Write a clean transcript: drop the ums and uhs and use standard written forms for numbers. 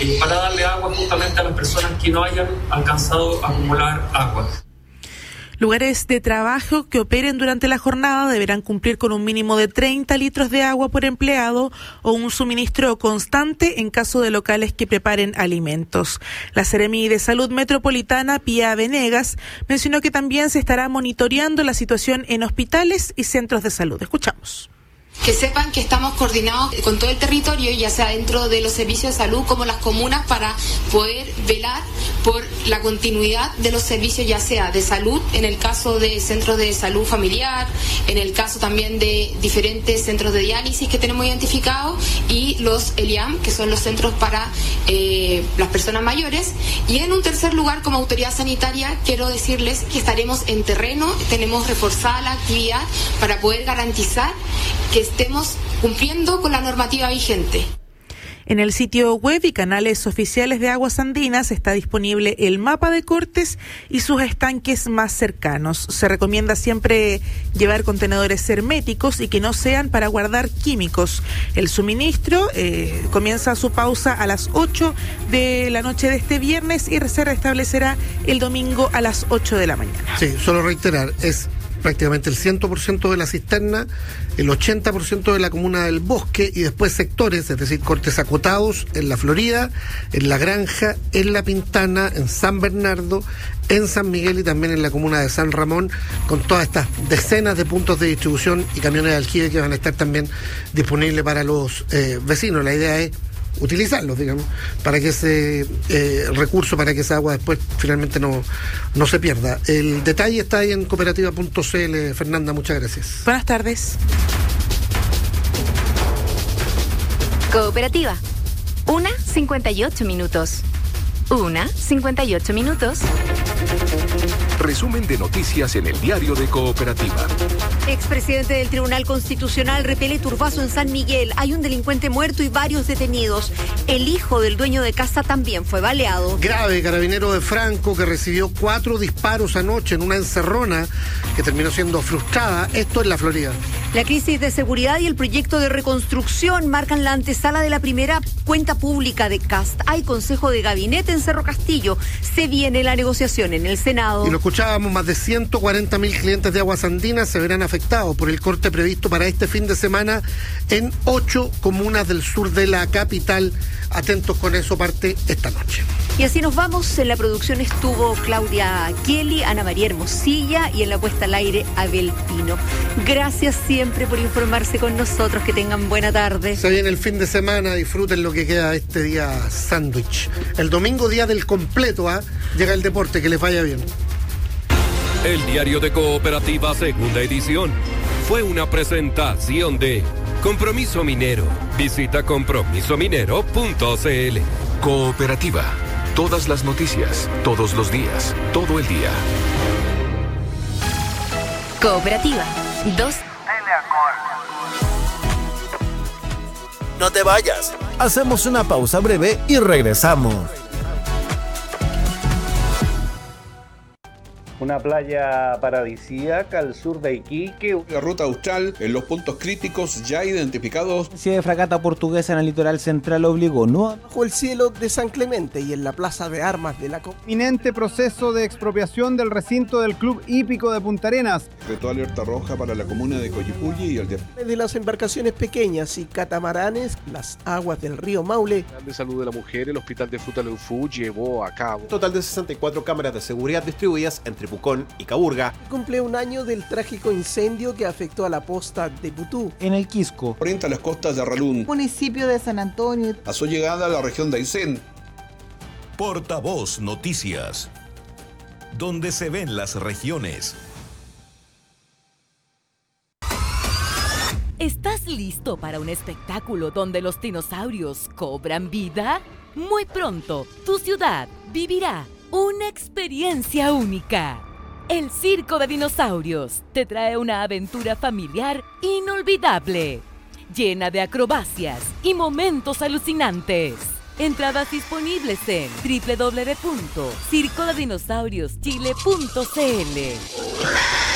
para darle agua justamente a las personas que no hayan alcanzado a acumular agua. Lugares de trabajo que operen durante la jornada deberán cumplir con un mínimo de 30 litros de agua por empleado o un suministro constante en caso de locales que preparen alimentos. La Seremi de Salud Metropolitana, Pía Venegas, mencionó que también se estará monitoreando la situación en hospitales y centros de salud. Escuchamos. Que sepan que estamos coordinados con todo el territorio, ya sea dentro de los servicios de salud como las comunas, para poder velar por la continuidad de los servicios, ya sea de salud, en el caso de centros de salud familiar, en el caso también de diferentes centros de diálisis que tenemos identificados, y los ELIAM, que son los centros para las personas mayores. Y en un tercer lugar, como autoridad sanitaria, quiero decirles que estaremos en terreno, tenemos reforzada la actividad para poder garantizar que estemos cumpliendo con la normativa vigente. En el sitio web y canales oficiales de Aguas Andinas está disponible el mapa de cortes y sus estanques más cercanos. Se recomienda siempre llevar contenedores herméticos y que no sean para guardar químicos. El suministro comienza su pausa a las 8 de la noche de este viernes y se restablecerá el domingo a las 8 de la mañana. Sí, solo reiterar, es prácticamente el 100% de la cisterna, el 80% de la comuna del Bosque y después sectores, es decir, cortes acotados en la Florida, en La Granja, en La Pintana, en San Bernardo, en San Miguel y también en la comuna de San Ramón, con todas estas decenas de puntos de distribución y camiones de aljibe que van a estar también disponibles para los vecinos. La idea es utilizarlos, digamos, para que ese recurso, para que esa agua después finalmente no se pierda. El detalle está ahí en cooperativa.cl. Fernanda, muchas gracias. Buenas tardes. Cooperativa. 1:58 minutos. 1:58 minutos. Resumen de noticias en el diario de Cooperativa. Expresidente del Tribunal Constitucional repele turbazo en San Miguel. Hay un delincuente muerto y varios detenidos. El hijo del dueño de casa también fue baleado. Grave, carabinero de Franco que recibió 4 disparos anoche en una encerrona que terminó siendo frustrada. Esto en la Florida. La crisis de seguridad y el proyecto de reconstrucción marcan la antesala de la primera cuenta pública de Kast. Hay consejo de gabinete en Cerro Castillo. Se viene la negociación en el Senado. Y lo escuchábamos, más de 140.000 clientes de Aguas Andinas se verán afectados por el corte previsto para este fin de semana en 8 comunas del sur de la capital. Atentos con eso, parte esta noche. Y así nos vamos. En la producción estuvo Claudia Kelly, Ana María Hermosilla y en la puesta al aire Abel Pino. Gracias siempre por informarse con nosotros. Que tengan buena tarde. Se viene el fin de semana, disfruten lo que queda este día sándwich. El domingo, día del completo, llega el deporte, que les vaya bien. El diario de Cooperativa, segunda edición. Fue una presentación de Compromiso Minero. Visita compromisominero.cl. Cooperativa. Todas las noticias, todos los días, todo el día. Cooperativa. 2. No te vayas. Hacemos una pausa breve y regresamos. Una playa paradisíaca al sur de Iquique. La ruta austral en los puntos críticos ya identificados. La de fragata portuguesa en el litoral central obligó bajo el cielo de San Clemente y en la plaza de armas de la inminente proceso de expropiación del recinto del Club Hípico de Punta Arenas. Decretó alerta roja para la comuna de Coyipulli y el de las embarcaciones pequeñas y catamaranes, las aguas del río Maule. El de Salud de la Mujer, el Hospital de Fruta Leufú llevó a cabo un total de 64 cámaras de seguridad distribuidas entre Pucón y Caburga. Cumple un año del trágico incendio que afectó a la posta de Putú. En el Quisco. Orienta las costas de Arralún. Municipio de San Antonio. A su llegada a la región de Aysén. Portavoz Noticias. Donde se ven las regiones. ¿Estás listo para un espectáculo donde los dinosaurios cobran vida? Muy pronto, tu ciudad vivirá una experiencia única. El Circo de Dinosaurios te trae una aventura familiar inolvidable, llena de acrobacias y momentos alucinantes. Entradas disponibles en www.circodedinosaurioschile.cl.